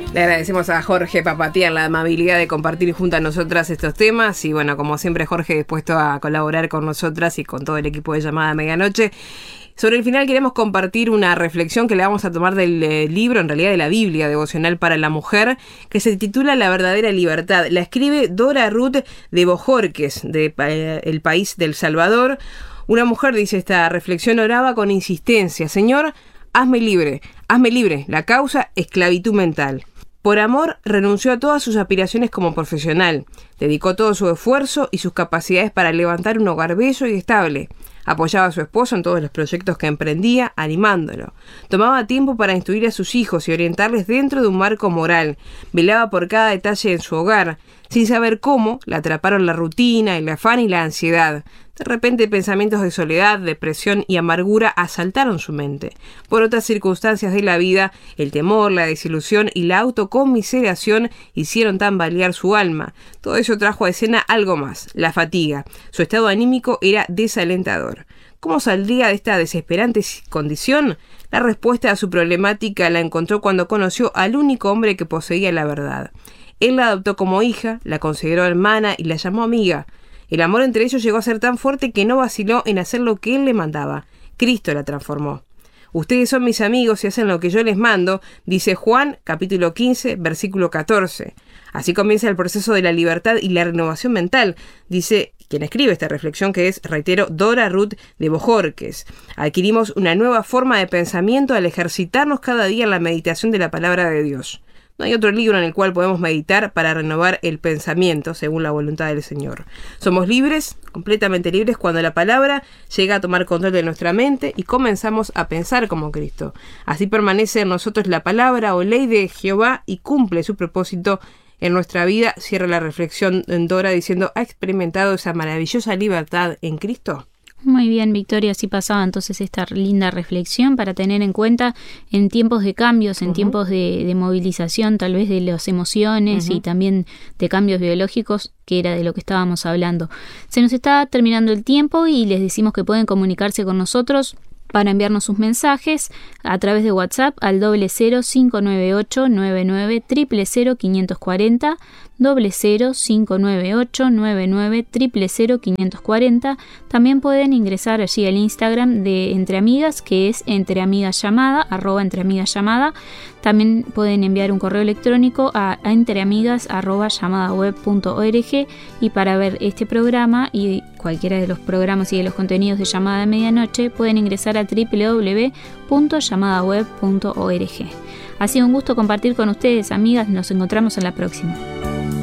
Le agradecemos a Jorge Papatian la amabilidad de compartir junto a nosotras estos temas y bueno, como siempre Jorge dispuesto a colaborar con nosotras y con todo el equipo de Llamada Medianoche. Sobre el final queremos compartir una reflexión que le vamos a tomar del libro, en realidad de la Biblia devocional para la mujer, que se titula La verdadera libertad. La escribe Dora Ruth de Bojorques, el país del Salvador. Una mujer, dice esta reflexión, oraba con insistencia: Señor, hazme libre, la causa esclavitud mental. Por amor, renunció a todas sus aspiraciones como profesional. Dedicó todo su esfuerzo y sus capacidades para levantar un hogar bello y estable. Apoyaba a su esposo en todos los proyectos que emprendía, animándolo. Tomaba tiempo para instruir a sus hijos y orientarles dentro de un marco moral. Velaba por cada detalle en su hogar. Sin saber cómo, la atraparon la rutina, el afán y la ansiedad. De repente, pensamientos de soledad, depresión y amargura asaltaron su mente. Por otras circunstancias de la vida, el temor, la desilusión y la autoconmiseración hicieron tambalear su alma. Todo eso trajo a escena algo más: la fatiga. Su estado anímico era desalentador. ¿Cómo saldría de esta desesperante condición? La respuesta a su problemática la encontró cuando conoció al único hombre que poseía la verdad. Él la adoptó como hija, la consideró hermana y la llamó amiga. El amor entre ellos llegó a ser tan fuerte que no vaciló en hacer lo que él le mandaba. Cristo la transformó. Ustedes son mis amigos y hacen lo que yo les mando, dice Juan, capítulo 15, versículo 14. Así comienza el proceso de la libertad y la renovación mental, dice quien escribe esta reflexión, que es, reitero, Dora Ruth de Bojorques. Adquirimos una nueva forma de pensamiento al ejercitarnos cada día en la meditación de la palabra de Dios. No hay otro libro en el cual podemos meditar para renovar el pensamiento según la voluntad del Señor. Somos libres, completamente libres, cuando la palabra llega a tomar control de nuestra mente y comenzamos a pensar como Cristo. Así permanece en nosotros la palabra o ley de Jehová y cumple su propósito en nuestra vida. Cierra la reflexión en Dora diciendo: ¿ha experimentado esa maravillosa libertad en Cristo? Muy bien, Victoria, así pasaba entonces esta linda reflexión para tener en cuenta en tiempos de cambios, en tiempos de movilización tal vez de las emociones y también de cambios biológicos, que era de lo que estábamos hablando. Se nos está terminando el tiempo y les decimos que pueden comunicarse con nosotros para enviarnos sus mensajes a través de WhatsApp al 0059899000540, 0059899000540. También pueden ingresar allí al Instagram de Entre Amigas, que es @entreamigasllamada. También pueden enviar un correo electrónico a entreamigas@llamadaweb.org, y para ver este programa y cualquiera de los programas y de los contenidos de Llamada de Medianoche pueden ingresar a www.llamadaweb.org. Ha sido un gusto compartir con ustedes, amigas. Nos encontramos en la próxima.